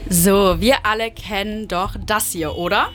So, wir alle kennen doch das hier, oder?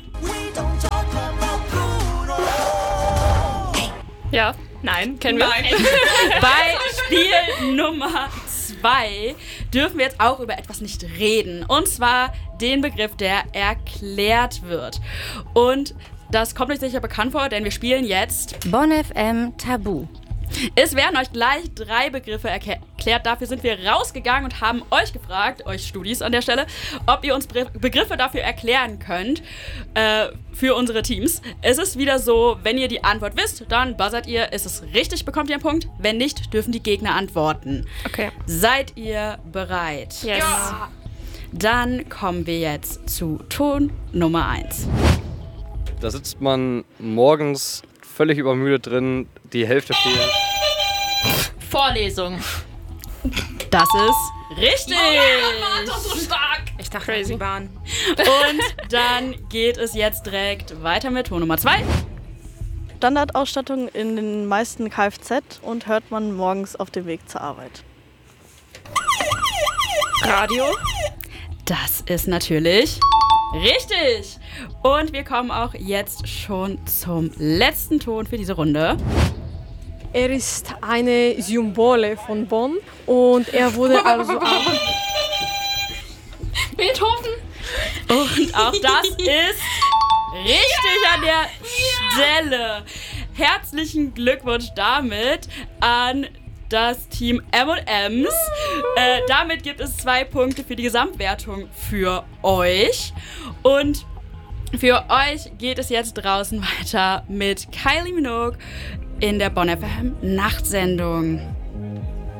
Ja, nein, kennen wir. Nein. Bei Spiel Nummer 2 dürfen wir jetzt auch über etwas nicht reden. Und zwar den Begriff, der erklärt wird. Und das kommt euch sicher bekannt vor, denn wir spielen jetzt Bonn FM Tabu. Es werden euch gleich 3 Begriffe erklärt. Dafür sind wir rausgegangen und haben euch gefragt, euch Studis an der Stelle, ob ihr uns Begriffe dafür erklären könnt für unsere Teams. Es ist wieder so, wenn ihr die Antwort wisst, dann buzzert ihr. Ist es richtig, bekommt ihr einen Punkt. Wenn nicht, dürfen die Gegner antworten. Okay. Seid ihr bereit? Yes. Ja. Dann kommen wir jetzt zu Ton Nummer 1. Da sitzt man morgens völlig übermüdet drin, die Hälfte fehlt. Vorlesung. Das ist richtig! Doch so stark. Ich dachte, Crazy. die Bahn. Und dann geht es jetzt direkt weiter mit Ton Nummer 2. Standardausstattung in den meisten Kfz und hört man morgens auf dem Weg zur Arbeit. Radio. Das ist natürlich richtig. Und wir kommen auch jetzt schon zum letzten Ton für diese Runde. Er ist eine Symbole von Bonn und er wurde also Beethoven. Und auch das ist richtig an der Stelle. Herzlichen Glückwunsch damit an das Team M&M's. Damit gibt es 2 Punkte für die Gesamtwertung für euch. Und für euch geht es jetzt draußen weiter mit Kylie Minogue in der Bonn FM Nachtsendung.